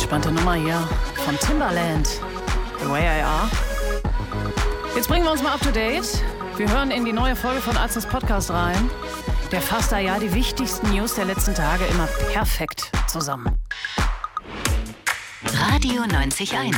angespannte Nummer hier von Timbaland. The Way I Are. Jetzt bringen wir uns mal up to date. Wir hören in die neue Folge von Arztes Podcast rein. Der fasst da ja die wichtigsten News der letzten Tage immer perfekt zusammen. Radio 90.1.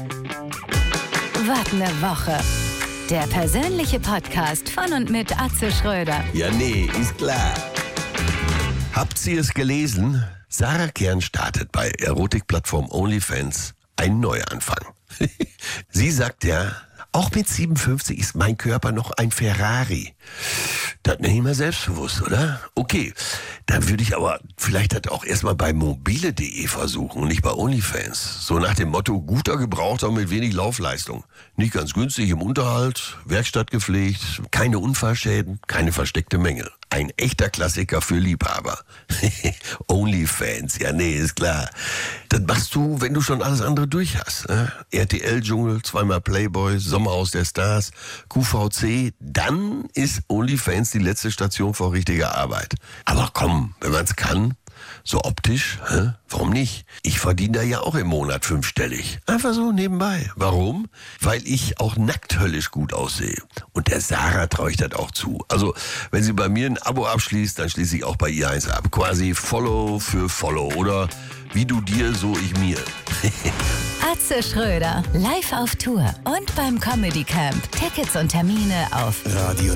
Was ne Woche. Der persönliche Podcast von und mit Atze Schröder. Ja, nee, ist klar. Habt ihr es gelesen? Sarah Kern startet bei Erotikplattform OnlyFans einen Neuanfang. Sie sagt ja, auch mit 57 ist mein Körper noch ein Ferrari. Das nenne ich mal selbstbewusst, oder? Okay, dann würde ich aber vielleicht das auch erstmal bei mobile.de versuchen und nicht bei OnlyFans. So nach dem Motto, guter Gebrauchter mit wenig Laufleistung. Nicht ganz günstig im Unterhalt, Werkstatt gepflegt, keine Unfallschäden, keine versteckte Mängel. Ein echter Klassiker für Liebhaber. OnlyFans, ja nee, ist klar. Das machst du, wenn du schon alles andere durch hast. Ne? RTL-Dschungel, zweimal Playboy, Sommerhaus der Stars, QVC. Dann ist OnlyFans die letzte Station vor richtiger Arbeit. Aber komm, wenn man's kann, so optisch, warum nicht? Ich verdiene da ja auch im Monat 5-stellig. Einfach so nebenbei. Warum? Weil ich auch nackt höllisch gut aussehe. Und der Sarah traue ich das auch zu. Also, wenn sie bei mir ein Abo abschließt, dann schließe ich auch bei ihr eins ab. Quasi Follow für Follow. Oder wie du dir, so ich mir. Atze Schröder, live auf Tour und beim Comedy Camp. Tickets und Termine auf Radio